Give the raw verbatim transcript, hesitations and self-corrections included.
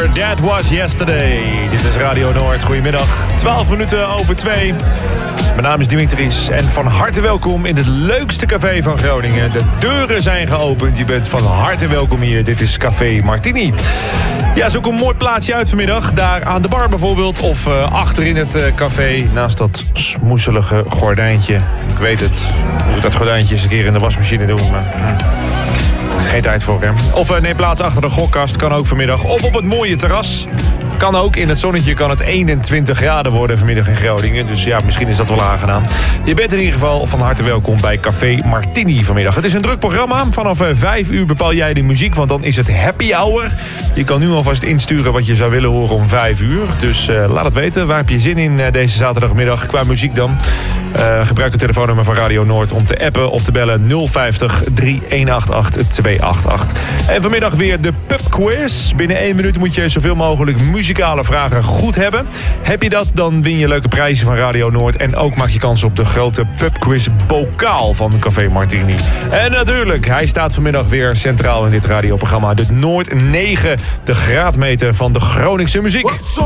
Carter, That Was Yesterday. Dit is Radio Noord. Goedemiddag, twaalf minuten over twee. Mijn naam is Dimitris en van harte welkom in het leukste café van Groningen. De deuren zijn geopend, je bent van harte welkom hier. Dit is Café Martini. Ja, zoek een mooi plaatsje uit vanmiddag. Daar aan de bar bijvoorbeeld. Of uh, achter in het uh, café. Naast dat smoeselige gordijntje. Ik weet het. Je moet dat gordijntje eens een keer in de wasmachine doen. Maar, hm. Geen tijd voor hem. Of uh, neem plaats achter de gokkast. Kan ook vanmiddag. Of op het mooie terras. Kan ook. In het zonnetje kan het eenentwintig graden worden vanmiddag in Groningen. Dus ja, misschien is dat wel aangenaam. Je bent in ieder geval van harte welkom bij Café Martini vanmiddag. Het is een druk programma. Vanaf vijf uur bepaal jij de muziek, want dan is het happy hour. Je kan nu alvast insturen wat je zou willen horen om vijf uur. Dus uh, laat het weten. Waar heb je zin in uh, deze zaterdagmiddag qua muziek dan? Uh, gebruik het telefoonnummer van Radio Noord om te appen of te bellen nul vijftig, drie een acht acht, twee acht acht. En vanmiddag weer de pubquiz. Binnen één minuut moet je zoveel mogelijk muzikale vragen goed hebben. Heb je dat, dan win je leuke prijzen van Radio Noord. En ook maak je kans op de grote pubquiz bokaal van Café Martini. En natuurlijk, hij staat vanmiddag weer centraal in dit radioprogramma. De Noord negen, de graadmeter van de Groningse muziek.